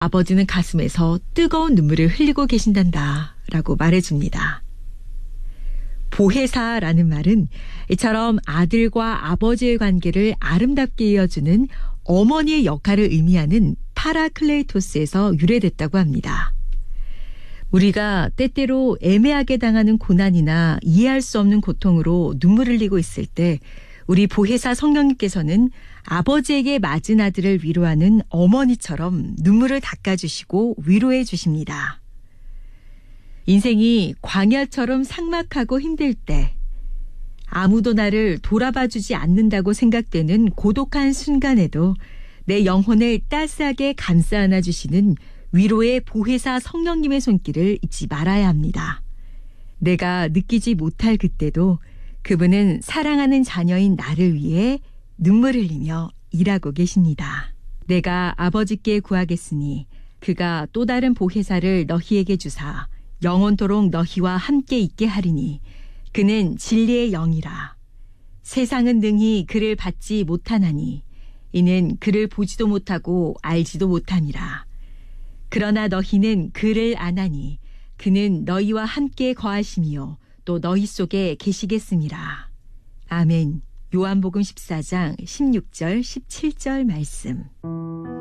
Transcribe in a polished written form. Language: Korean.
아버지는 가슴에서 뜨거운 눈물을 흘리고 계신단다 라고 말해줍니다. 보혜사라는 말은 이처럼 아들과 아버지의 관계를 아름답게 이어주는 어머니의 역할을 의미하는 파라클레이토스에서 유래됐다고 합니다. 우리가 때때로 애매하게 당하는 고난이나 이해할 수 없는 고통으로 눈물을 흘리고 있을 때 우리 보혜사 성령님께서는 아버지에게 맞은 아들을 위로하는 어머니처럼 눈물을 닦아주시고 위로해 주십니다. 인생이 광야처럼 삭막하고 힘들 때 아무도 나를 돌아봐주지 않는다고 생각되는 고독한 순간에도 내 영혼을 따스하게 감싸 안아주시는 위로의 보혜사 성령님의 손길을 잊지 말아야 합니다. 내가 느끼지 못할 그때도 그분은 사랑하는 자녀인 나를 위해 눈물 흘리며 일하고 계십니다. 내가 아버지께 구하겠으니 그가 또 다른 보혜사를 너희에게 주사 영원토록 너희와 함께 있게 하리니 그는 진리의 영이라. 세상은 능히 그를 받지 못하나니 이는 그를 보지도 못하고 알지도 못함이라. 그러나 너희는 그를 아나니 그는 너희와 함께 거하심이요 또 너희 속에 계시겠음이라. 아멘. 요한복음 14장 16절 17절 말씀.